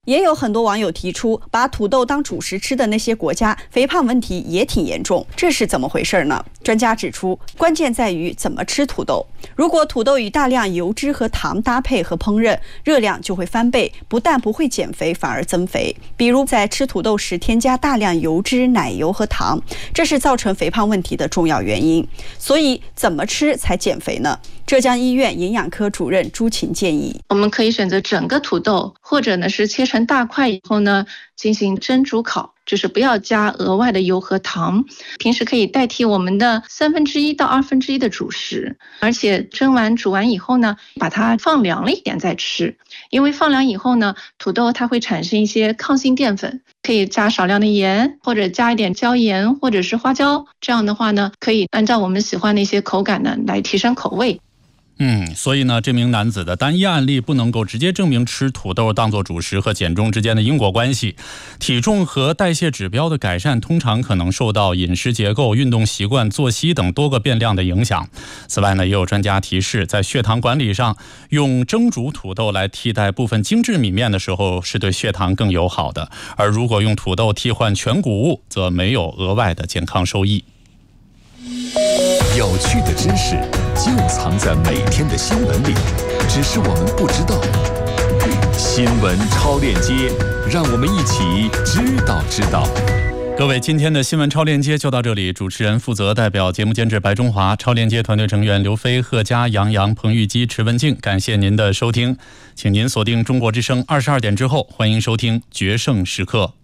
也有很多网友提出，把土豆当主食吃的那些国家，肥胖问题也挺严重，这是怎么回事呢？专家指出，关键在于怎么吃土豆。如果土豆与大量油脂和糖搭配和烹饪，热量就会翻倍，不但不会减肥，反而增肥。比如在吃土豆时添加大量油脂、奶油和糖，这是造成肥胖问题的重要原因。所以怎么吃才减肥呢？浙江医院营养科主任朱琴建议， 我们可以选择整个土豆，或者呢是切成大块以后呢进行蒸煮烤，就是不要加额外的油和糖。平时可以代替我们的1/3到1/2的主食，而且蒸完煮完以后呢，把它放凉了一点再吃。因为放凉以后呢，土豆它会产生一些抗性淀粉，可以加少量的盐，或者加一点椒盐或者是花椒，这样的话呢，可以按照我们喜欢的一些口感呢来提升口味。 所以呢，这名男子的单一案例不能够直接证明吃土豆当作主食和减重之间的因果关系。体重和代谢指标的改善通常可能受到饮食结构、运动习惯、作息等多个变量的影响。此外呢，也有专家提示，在血糖管理上，用蒸煮土豆来替代部分精致米面的时候，是对血糖更友好的。而如果用土豆替换全谷物，则没有额外的健康收益。 有趣的知识就藏在每天的新闻里，只是我们不知道。新闻超链接，让我们一起知道。 各位，今天的新闻超链接就到这里。主持人负责代表节目监制白中华，超链接团队成员刘飞、贺佳、杨洋、彭玉基、池文静。感谢您的收听，请您锁定中国之声22点之后，欢迎收听决胜时刻。